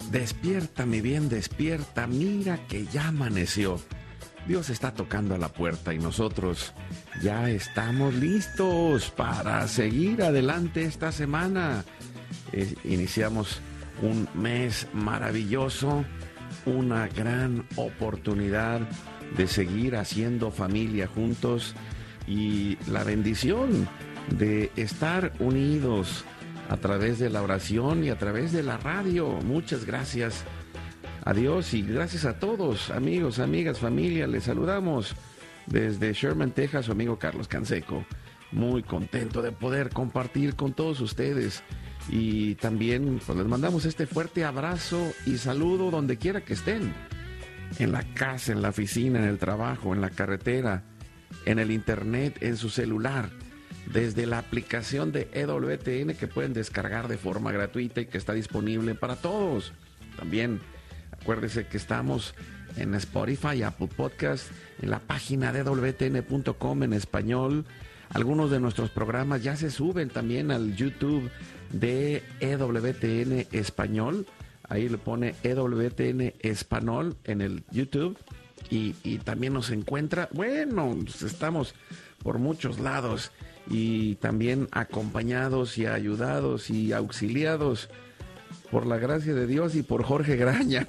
Despierta, mi bien, despierta, mira que ya amaneció. Dios está tocando a la puerta y nosotros ya estamos listos para seguir adelante esta semana. Iniciamos un mes maravilloso, una gran oportunidad de seguir haciendo familia juntos y la bendición de estar unidos a través de la oración y a través de la radio. Muchas gracias a Dios y gracias a todos, amigos, amigas, familia. Les saludamos desde Sherman, Texas, su amigo Carlos Canseco. Muy contento de poder compartir con todos ustedes y también pues, les mandamos este fuerte abrazo y saludo donde quiera que estén. En la casa, en la oficina, en el trabajo, en la carretera, en el internet, en su celular. Desde la aplicación de EWTN que pueden descargar de forma gratuita y que está disponible para todos. También acuérdese que estamos en Spotify, Apple Podcast, en la página de EWTN.com en español. Algunos de nuestros programas ya se suben también al YouTube de EWTN Español. Ahí le pone EWTN Español en el YouTube y también nos encuentra. Bueno, estamos por muchos lados y también acompañados y ayudados y auxiliados por la gracia de Dios y por Jorge Graña,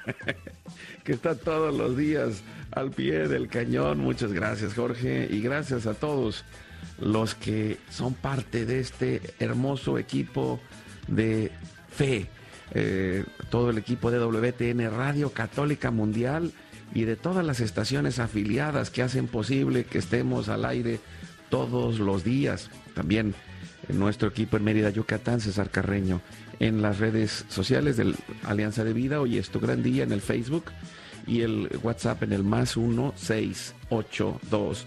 que está todos los días al pie del cañón. Muchas gracias, Jorge, y gracias a todos los que son parte de este hermoso equipo de fe, todo el equipo de WTN Radio Católica Mundial y de todas las estaciones afiliadas que hacen posible que estemos al aire todos los días. También en nuestro equipo en Mérida, Yucatán, César Carreño, en las redes sociales de Alianza de Vida. Hoy es tu gran día en el Facebook y el WhatsApp en el +1 682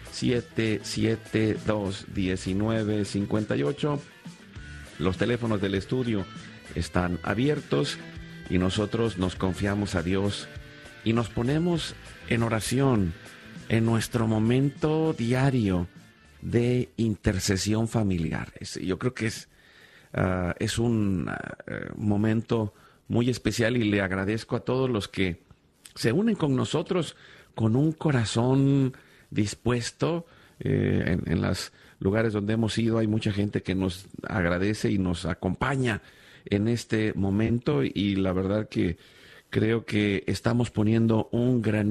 772 1958. Los teléfonos del estudio están abiertos y nosotros nos confiamos a Dios y nos ponemos en oración en nuestro momento diario de intercesión familiar. Yo creo que es un momento muy especial y le agradezco a todos los que se unen con nosotros con un corazón dispuesto. En los lugares donde hemos ido hay mucha gente que nos agradece y nos acompaña en este momento y la verdad que creo que estamos poniendo un gran